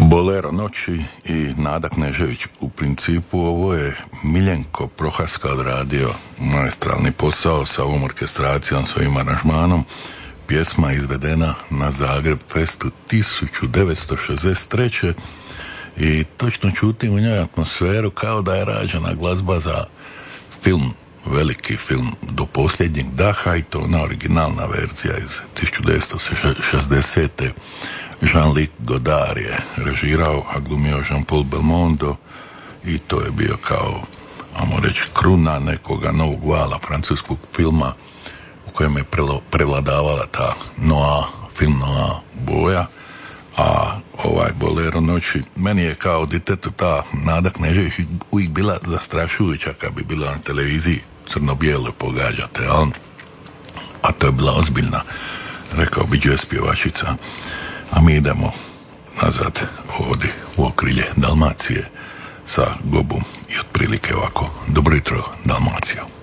Bolero noći i Nada Knežević. U principu ovo je Miljenko Prohaska odradio maestralni posao sa ovom orkestracijom, svojim aranžmanom. Pjesma izvedena na Zagreb Festu 1963. I točno čutim u njoj atmosferu kao da je rađena glazba za film, veliki film Do posljednjeg daha, i to ona originalna verzija iz 1960. Jean-Luc Godard je režirao, a glumio Jean-Paul Belmondo, i to je bio kao, ajmo reći, kruna nekoga novog vala francuskog filma u kojem je prevladavala ta film noir boja. A ovaj Bolero noći, meni je kao ditetu ta Nada Knežević uvijek bila zastrašujuća kad bi bila na televiziji, crno-bijelo pogađate, a to je bila ozbiljna, rekao bi, jazz pjevačica. A mi idemo nazad ovdje u okrilje Dalmacije sa Gobom i otprilike ovako: dobro jutro, Dalmacijo.